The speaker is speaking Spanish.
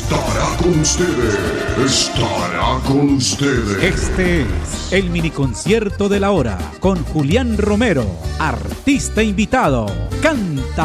estará con ustedes. Estará con ustedes. Este es el miniconcierto de la hora con Julián Romero, artista invitado. Canta